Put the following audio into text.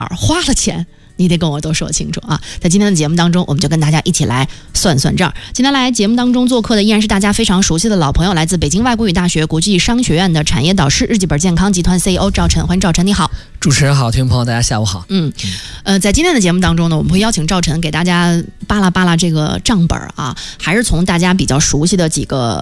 花了钱，你得跟我都说清楚啊！在今天的节目当中，我们就跟大家一起来算算账。今天来节目当中做客的依然是大家非常熟悉的老朋友，来自北京外国语大学国际商学院的产业导师、日记本健康集团 CEO 赵晨。欢迎赵晨，你好。 主持人好，听众朋友大家下午好。 在今天的节目当中呢，我们会邀请赵晨给大家扒拉扒拉这个账本啊，还是从大家比较熟悉的几个